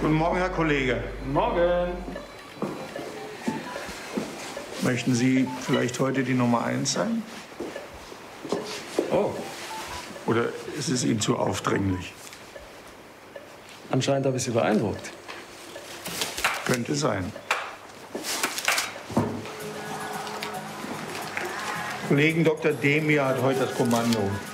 Guten Morgen, Herr Kollege. Guten Morgen. Möchten Sie vielleicht heute die Nummer 1 sein? Oh, Oder ist es Ihnen zu aufdringlich? anscheinend habe ich Sie beeindruckt. Könnte sein. Kollegen Dr. Demir hat heute das Kommando.